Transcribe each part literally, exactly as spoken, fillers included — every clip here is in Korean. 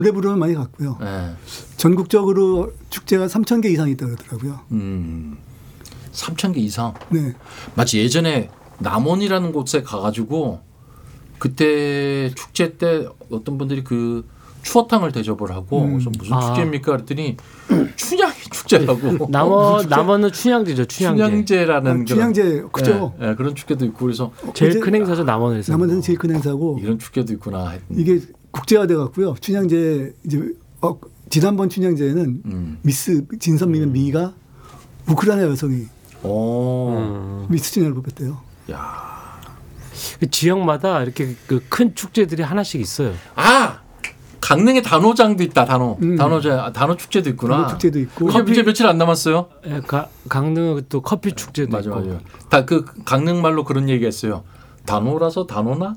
노래부르면 많이 갔고요. 네. 전국적으로 축제가 삼천 개 이상 있다고 그러더라고요. 음, 삼천 개 이상? 네. 마치 예전에 남원이라는 곳에 가가지고 그때 축제 때 어떤 분들이 그 추어탕을 대접을 하고 음. 무슨 아. 축제입니까 그랬더니 춘향이 축제라고. 남원 남원은 춘향제죠. 춘향제. 춘향제라는 아, 춘향제 그죠. 네, 네, 그런 축제도 있고 그래서 제일 큰 행사죠 남원에서. 남원에서 제일 큰 행사고 이런 축제도 있구나. 이게 국제화돼 갖고요. 춘향제 이제 어, 지난번 춘향제에는 음. 미스 진선미는 음. 미가 우크라이나 여성이 음. 미스 춘향을 뽑혔대요. 야. 그 지역마다 이렇게 그 큰 축제들이 하나씩 있어요. 아 강릉에 단오장도 있다. 단오 음. 단오자 단오 축제도 있구나. 단오 축제도 있고 커피 이제 며칠 안 남았어요. 예, 가, 강릉은 또 커피 축제도 맞아, 있고. 맞아. 다 그 강릉 말로 그런 얘기했어요. 단오라서 단오나?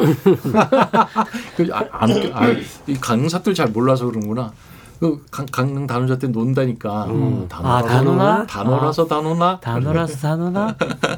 그 아, 안 웃겨. 아, 이 강릉 사투리 잘 몰라서 그런구나. 그 강, 강릉 단오자 때 논다니까. 음. 단오라서, 아 단오나? 단오라서 단오나? 단오라서 단오나?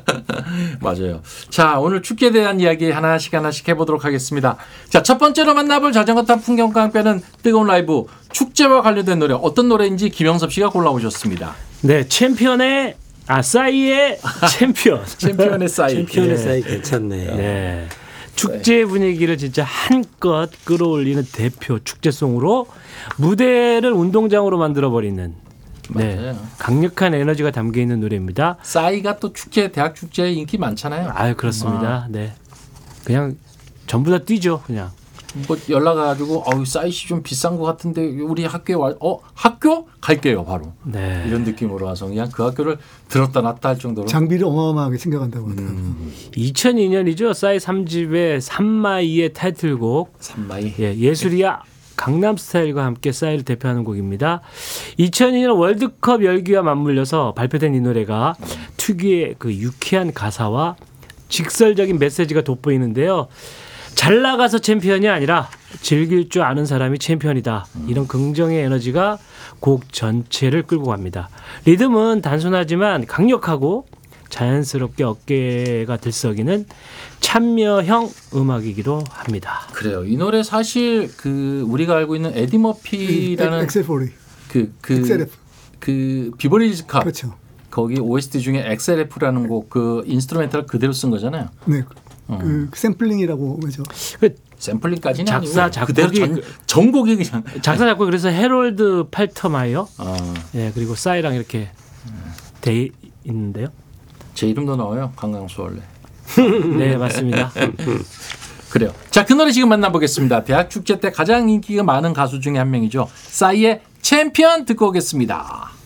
맞아요. 자, 오늘 축제에 대한 이야기 하나씩 하나씩 해보도록 하겠습니다. 자, 첫 번째로 만나볼 자전거 탑 풍경과 함께하는 뜨거운 라이브 축제와 관련된 노래 어떤 노래인지 김영섭 씨가 골라오셨습니다. 네, 챔피언의 아 싸이의 챔피언. 챔피언의 싸이. 챔피언의 네. 싸이 괜찮네. 네. 축제 분위기를 진짜 한껏 끌어올리는 대표 축제송으로 무대를 운동장으로 만들어버리는 네, 강력한 에너지가 담겨있는 노래입니다. 싸이가 또 축제, 대학 축제에 인기 많잖아요. 아 그렇습니다. 아. 네, 그냥 전부 다 뛰죠. 그냥. 뭐 연락 와가지고 어우 싸이 씨 좀 비싼 것 같은데 우리 학교에 와, 어 학교 갈게요 바로. 네. 이런 느낌으로 와서 그냥 그 학교를 들었다 놨다 할 정도로 장비를 어마어마하게 생각한다고 하더라고요. 음. 이천이 년이죠. 싸이 삼 집의 산마이의 타이틀곡. 산마이. 예, 예술이야 강남스타일과 함께 싸이를 대표하는 곡입니다. 이천이 년 월드컵 열기와 맞물려서 발표된 이 노래가 특유의 그 유쾌한 가사와 직설적인 메시지가 돋보이는데요. 잘 나가서 챔피언이 아니라 즐길 줄 아는 사람이 챔피언이다. 이런 긍정의 에너지가 곡 전체를 끌고 갑니다. 리듬은 단순하지만 강력하고 자연스럽게 어깨가 들썩이는 참여형 음악이기도 합니다. 그래요. 이 노래 사실 그 우리가 알고 있는 에디 머피라는 엑셀포리 그, 그, 엑셀에프. 그 비버리 힐즈 컵 그렇죠. 거기 오에스티 중에 엑셀에프라는 곡 그 인스트루멘탈을 그대로 쓴 거잖아요. 네. 그 샘플링이라고 하죠. 그 샘플링까지는 작사 아니고 작곡이 그대로 전, 전곡이 그냥 작사 작곡 그래서 해롤드 팔터마이어 어. 예 그리고 싸이랑 이렇게 돼 있는데요. 제 이름도 나와요. 강강수 원래. 네 맞습니다. 그래요. 자, 그 노래 지금 만나보겠습니다. 대학 축제 때 가장 인기가 많은 가수 중에 한 명이죠. 싸이의 챔피언 듣고 오겠습니다.